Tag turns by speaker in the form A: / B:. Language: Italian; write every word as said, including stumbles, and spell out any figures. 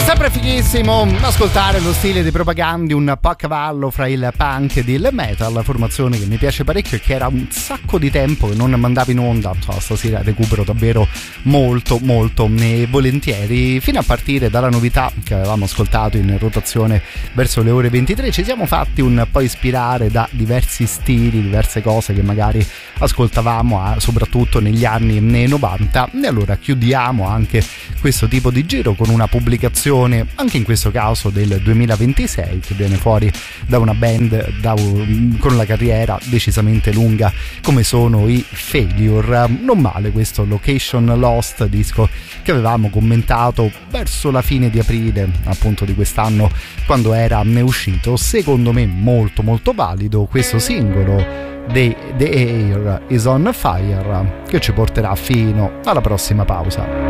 A: Sempre fighissimo ascoltare lo stile di Propagandi, un po' a cavallo fra il punk ed il metal, formazione che mi piace parecchio e che era un sacco di tempo che non mandavo in onda. So, stasera recupero davvero molto molto volentieri, fino a partire dalla novità che avevamo ascoltato in rotazione verso le ore ventitré. Ci siamo fatti un po' ispirare da diversi stili, diverse cose che magari ascoltavamo eh, soprattutto negli anni novanta, e allora chiudiamo anche questo tipo di giro con una pubblicazione anche in questo caso del duemilaventisei, che viene fuori da una band da, con la carriera decisamente lunga come sono i Failure. Non male questo Location Lost, disco che avevamo commentato verso la fine di aprile appunto di quest'anno, quando era uscito. Secondo me molto molto valido questo singolo The, The Air Is On Fire, che ci porterà fino alla prossima pausa.